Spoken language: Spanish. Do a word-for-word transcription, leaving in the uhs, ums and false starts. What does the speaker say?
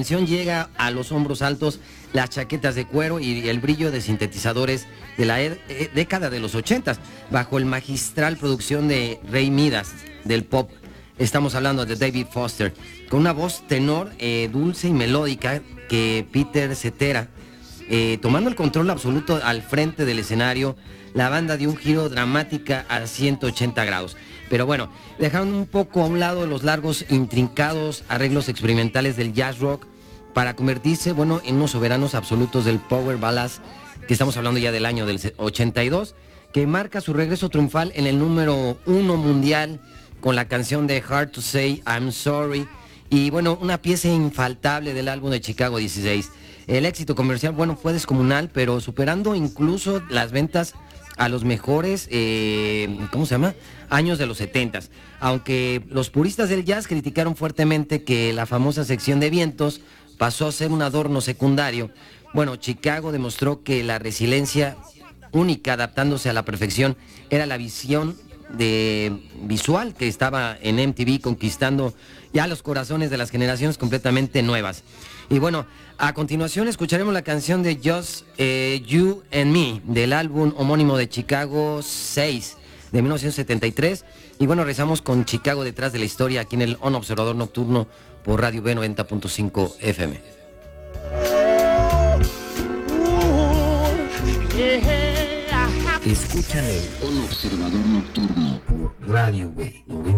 dimensión llega a los hombros altos, las chaquetas de cuero y el brillo de sintetizadores de la e- e- década de los ochentas, bajo el magistral producción de Ray Midas del pop. Estamos hablando de David Foster, con una voz tenor eh, dulce y melódica que Peter Cetera, eh, tomando el control absoluto al frente del escenario. La banda dio un giro dramática a ciento ochenta grados. Pero bueno, dejaron un poco a un lado los largos, intrincados arreglos experimentales del jazz rock para convertirse, bueno, en unos soberanos absolutos del power ballads, que estamos hablando ya del año del ochenta y dos, que marca su regreso triunfal en el número uno mundial con la canción de Hard to Say I'm Sorry, y bueno, una pieza infaltable del álbum de Chicago dieciséis. El éxito comercial, bueno, fue descomunal, pero superando incluso las ventas a los mejores, eh, ¿cómo se llama?, años de los setentas. Aunque los puristas del jazz criticaron fuertemente que la famosa sección de vientos pasó a ser un adorno secundario, bueno, Chicago demostró que la resiliencia única, adaptándose a la perfección, era la visión de visual que estaba en M T V, conquistando ya los corazones de las generaciones completamente nuevas. Y bueno, a continuación escucharemos la canción de Just eh, You and Me, del álbum homónimo de Chicago seis de mil novecientos setenta y tres. Y bueno, rezamos con Chicago detrás de la historia aquí en el On Observador Nocturno por Radio B noventa punto cinco F M. Escuchan el On Observador Nocturno por Radio B.